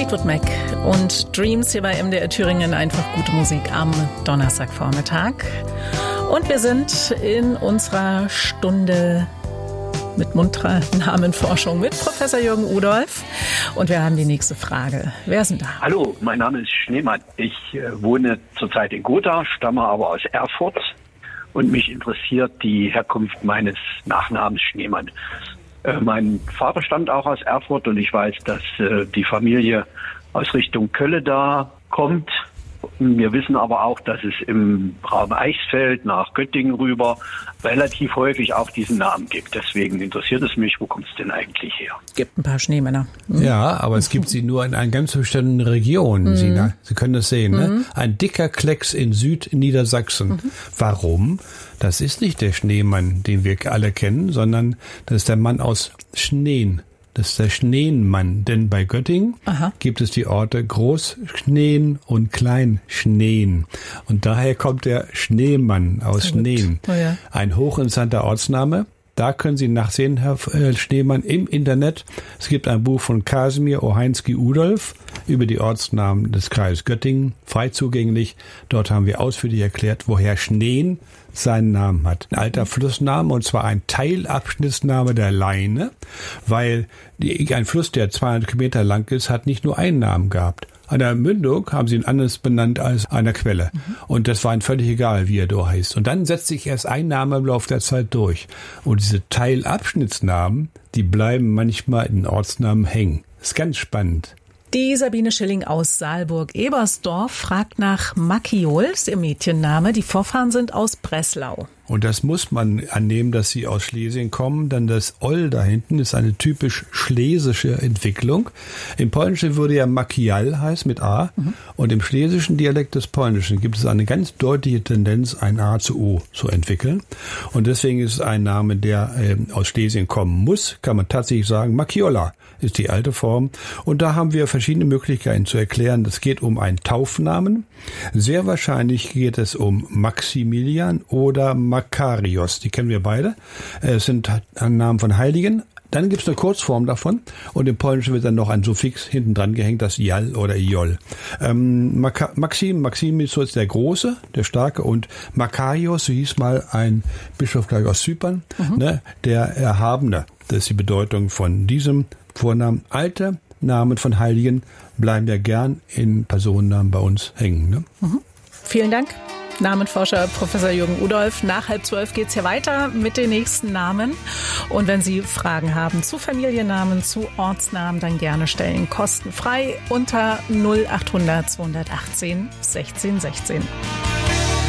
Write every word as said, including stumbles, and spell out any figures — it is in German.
Fleetwood Mac und Dreams hier bei M D R Thüringen. Einfach gute Musik am Donnerstagvormittag. Und wir sind in unserer Stunde mit munterer Namenforschung mit Professor Jürgen Udolph. Und wir haben die nächste Frage. Wer ist denn da? Hallo, mein Name ist Schneemann. Ich äh, wohne zurzeit in Gotha, stamme aber aus Erfurt. Und mich interessiert die Herkunft meines Nachnamens Schneemann. Äh, mein Vater stammt auch aus Erfurt und ich weiß, dass äh, die Familie aus Richtung Kölle da kommt. Wir wissen aber auch, dass es im Raum Eichsfeld nach Göttingen rüber relativ häufig auch diesen Namen gibt. Deswegen interessiert es mich, wo kommt es denn eigentlich her? Gibt ein paar Schneemänner. Mhm. Ja, aber es gibt sie nur in einer ganz bestimmten Region. Mhm. Sie, sie können das sehen, mhm. ne? Ein dicker Klecks in Südniedersachsen. Mhm. Warum? Das ist nicht der Schneemann, den wir alle kennen, sondern das ist der Mann aus Schneen. Das ist der Schneenmann, denn bei Göttingen Aha. gibt es die Orte Großschneen und Kleinschneen. Und daher kommt der Schneemann aus Schneen. Oh ja. Ein hochinteressanter Ortsname. Da können Sie nachsehen, Herr Schneemann, im Internet. Es gibt ein Buch von Kasimir Ohański-Udolph über die Ortsnamen des Kreises Göttingen, frei zugänglich. Dort haben wir ausführlich erklärt, woher Schneen seinen Namen hat. Ein alter Flussname, und zwar ein Teilabschnittsname der Leine, weil die, ein Fluss, der zweihundert Kilometer lang ist, hat nicht nur einen Namen gehabt. An der Mündung haben sie ihn anders benannt als einer Quelle. Mhm. Und das war ihnen völlig egal, wie er da heißt. Und dann setzt sich erst ein Name im Laufe der Zeit durch. Und diese Teilabschnittsnamen, die bleiben manchmal in Ortsnamen hängen. Das ist ganz spannend. Die Sabine Schilling aus Saalburg-Ebersdorf fragt nach Makiol, ist ihr Mädchenname. Die Vorfahren sind aus Breslau. Und das muss man annehmen, dass sie aus Schlesien kommen, denn das Ol da hinten ist eine typisch schlesische Entwicklung. Im Polnischen würde ja Makial heißen mit A, mhm. und im schlesischen Dialekt des Polnischen gibt es eine ganz deutliche Tendenz, ein A zu O zu entwickeln. Und deswegen ist es ein Name, der äh, aus Schlesien kommen muss, kann man tatsächlich sagen. Makiola ist die alte Form. Und da haben wir verschiedene Möglichkeiten zu erklären. Es geht um einen Taufnamen. Sehr wahrscheinlich geht es um Maximilian oder Makarios. Die kennen wir beide. Es sind Namen von Heiligen. Dann gibt es eine Kurzform davon. Und im Polnischen wird dann noch ein Suffix hinten dran gehängt, das Jal oder Iol. Ähm, Maka- Maxim, Maximus ist der Große, der Starke. Und Makarios, so hieß mal ein Bischof gleich aus Zypern, mhm. ne, der Erhabene. Das ist die Bedeutung von diesem Vornamen. Alte Namen von Heiligen bleiben ja gern in Personennamen bei uns hängen. Ne? Mhm. Vielen Dank, Namenforscher Professor Jürgen Udolph. Nach halb zwölf geht's hier weiter mit den nächsten Namen. Und wenn Sie Fragen haben zu Familiennamen, zu Ortsnamen, dann gerne stellen. Kostenfrei unter null acht hundert zweihundertachtzehn sechzehn sechzehn.